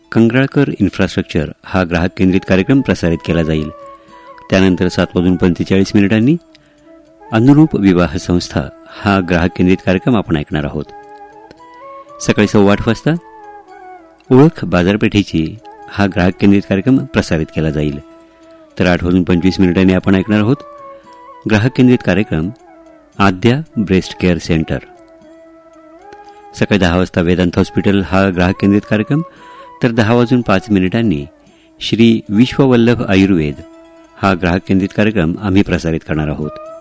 कंगराळकर infrastructure हा ग्राहक केंद्रित कार्यक्रम प्रसारित केला जाईल. त्यानंतर 7:45 अनुरूप विवाह संस्था हा ग्राहक केंद्रित कार्यक्रम आपण ऐकणार आहोत. सकाळी 8:15 ओळख बाजारपेठेची हा ग्राहक केंद्रित कार्यक्रम प्रसारित केला जाईल. तर 8:25 आपण ऐकणार आहोत ग्राहक केंद्रित कार्यक्रम आद्या ब्रेस्ट केअर सेंटर. सकाळी 10 वाजता वेदांत हॉस्पिटल हा ग्राहक केंद्रित कार्यक्रम. तर 10:05 श्री विश्ववल्लभ आयुर्वेद हा ग्राहक केंद्रित कार्यक्रम आम्ही प्रसारित करणार आहोत.